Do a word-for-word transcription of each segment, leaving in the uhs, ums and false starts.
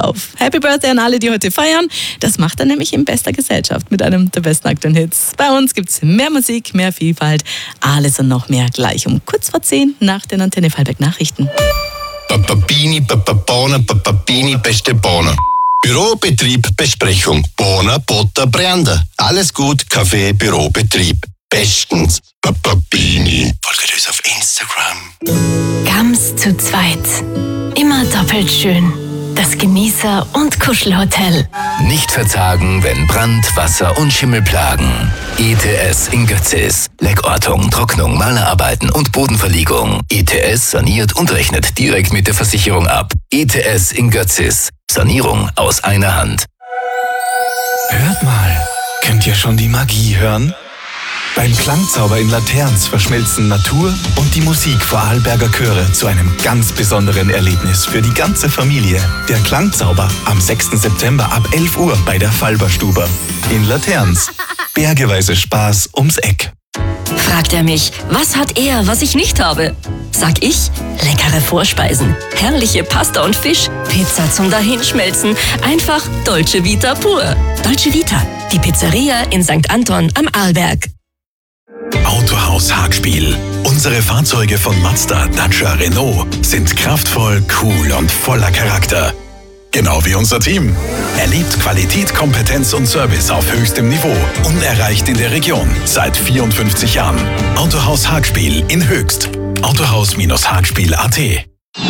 auf. Happy Birthday an alle, die heute feiern. Das macht er nämlich in bester Gesellschaft mit einem der besten aktuellen Hits. Bei uns gibt's mehr Musik, mehr Vielfalt, alles und noch mehr gleich um kurz vor zehn nach den Antenne Vorarlberg Nachrichten. Papabini, Papabona, Papabini, beste Bohne. Bürobetrieb, Besprechung. Bohne, Butter, Brände. Alles gut, Kaffee, Bürobetrieb. Bestens. Papabini. Folgt uns auf Instagram. Gams zu zweit. Immer doppelt schön. Das Genießer- und Kuschelhotel. Nicht verzagen, wenn Brand, Wasser und Schimmel plagen. E T S in Götzis. Leckortung, Trocknung, Malerarbeiten und Bodenverlegung. E T S saniert und rechnet direkt mit der Versicherung ab. E T S in Götzis. Sanierung aus einer Hand. Hört mal, könnt ihr schon die Magie hören? Beim Klangzauber in Laterns verschmelzen Natur und die Musik Vorarlberger Chöre zu einem ganz besonderen Erlebnis für die ganze Familie. Der Klangzauber am sechsten September ab elf Uhr bei der Falberstube. In Laterns. Bergeweise Spaß ums Eck. Fragt er mich, was hat er, was ich nicht habe? Sag ich, leckere Vorspeisen, herrliche Pasta und Fisch, Pizza zum Dahinschmelzen, einfach Dolce Vita pur. Dolce Vita, die Pizzeria in Sankt Anton am Arlberg. Autohaus Hagspiel. Unsere Fahrzeuge von Mazda, Dacia, Renault sind kraftvoll, cool und voller Charakter. Genau wie unser Team. Erlebt Qualität, Kompetenz und Service auf höchstem Niveau. Unerreicht in der Region seit vierundfünfzig Jahren. Autohaus Hagspiel in Höchst. Autohaus-Hagspiel Punkt a t.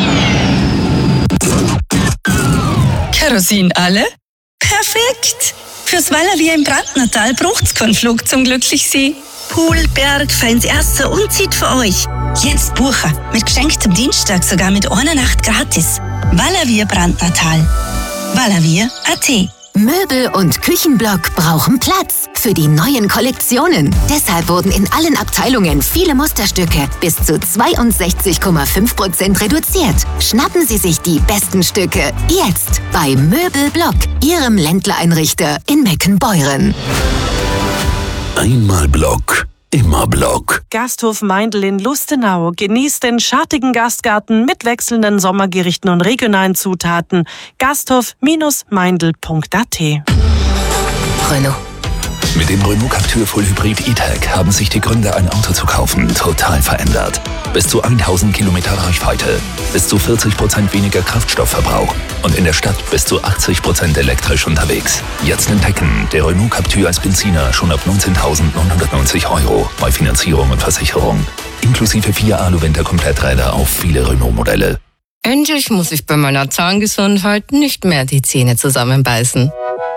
Kerosin alle? Perfekt! Fürs Wallerwier im Brandnertal braucht's keinen Flug zum Glücklichsee. Pool, Berg, feins Erster und zieht für euch. Jetzt buchen. Mit Geschenk zum Dienstag sogar mit einer Nacht gratis. Wallerwier Brandnertal. Wallerwier Punkt a t. Möbel- und Küchenblock brauchen Platz für die neuen Kollektionen. Deshalb wurden in allen Abteilungen viele Musterstücke bis zu zweiundsechzig Komma fünf Prozent reduziert. Schnappen Sie sich die besten Stücke jetzt bei Möbelblock, Ihrem Ländler-Einrichter in Meckenbeuren. Einmal Block, immer Block. Gasthof Meindl in Lustenau genießt den schattigen Gastgarten mit wechselnden Sommergerichten und regionalen Zutaten. Gasthof Meindl Punkt a t. Renault. Mit dem Renault Captur Full Hybrid E-Tech haben sich die Gründe, ein Auto zu kaufen, total verändert. Bis zu tausend Kilometer Reichweite, bis zu vierzig Prozent weniger Kraftstoffverbrauch und in der Stadt bis zu achtzig Prozent elektrisch unterwegs. Jetzt entdecken, der Renault Captur als Benziner schon ab neunzehntausendneunhundertneunzig Euro bei Finanzierung und Versicherung. Inklusive vier Alu-Winter-Kompletträder auf viele Renault-Modelle. Endlich muss ich bei meiner Zahngesundheit nicht mehr die Zähne zusammenbeißen.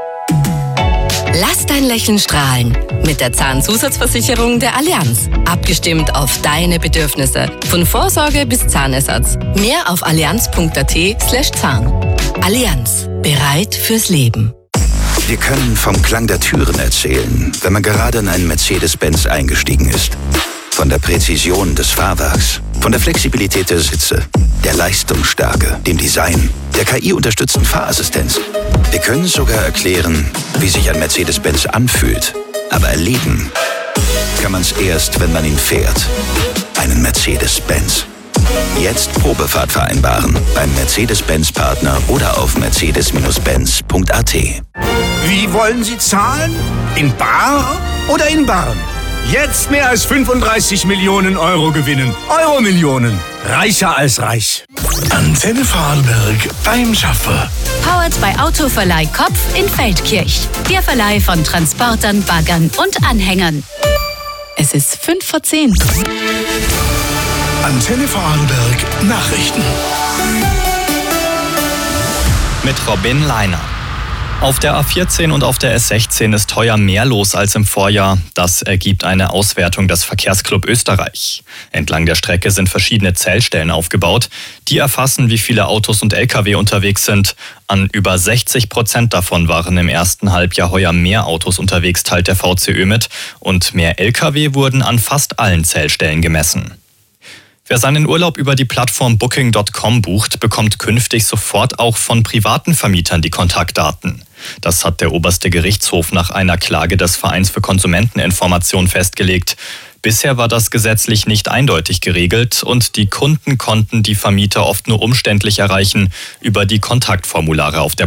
Lass dein Lächeln strahlen mit der Zahnzusatzversicherung der Allianz. Abgestimmt auf deine Bedürfnisse. Von Vorsorge bis Zahnersatz. Mehr auf allianz Punkt a t slash Zahn. Allianz. Bereit fürs Leben. Wir können vom Klang der Türen erzählen, wenn man gerade in einen Mercedes-Benz eingestiegen ist. Von der Präzision des Fahrwerks, von der Flexibilität der Sitze, der Leistungsstärke, dem Design, der K I-unterstützten Fahrassistenz. Wir können sogar erklären, wie sich ein Mercedes-Benz anfühlt. Aber erleben kann man es erst, wenn man ihn fährt. Einen Mercedes-Benz. Jetzt Probefahrt vereinbaren beim Mercedes-Benz-Partner oder auf mercedes Benz Punkt a t. Wie wollen Sie zahlen? In bar oder in Barren? Jetzt mehr als fünfunddreißig Millionen Euro gewinnen. Euro-Millionen. Reicher als reich. Antenne Vorarlberg beim Schaffer. Powered bei Autoverleih Kopf in Feldkirch. Der Verleih von Transportern, Baggern und Anhängern. Es ist fünf vor zehn. Antenne Vorarlberg Nachrichten. Mit Robin Leiner. Auf der A vierzehn und auf der S sechzehn ist heuer mehr los als im Vorjahr. Das ergibt eine Auswertung des Verkehrsclub Österreich. Entlang der Strecke sind verschiedene Zählstellen aufgebaut. Die erfassen, wie viele Autos und L K W unterwegs sind. An über sechzig Prozent davon waren im ersten Halbjahr heuer mehr Autos unterwegs, teilt der V C Ö mit. Und mehr L K W wurden an fast allen Zählstellen gemessen. Wer seinen Urlaub über die Plattform Booking Punkt com bucht, bekommt künftig sofort auch von privaten Vermietern die Kontaktdaten. Das hat der oberste Gerichtshof nach einer Klage des Vereins für Konsumenteninformation festgelegt. Bisher war das gesetzlich nicht eindeutig geregelt und die Kunden konnten die Vermieter oft nur umständlich erreichen über die Kontaktformulare auf der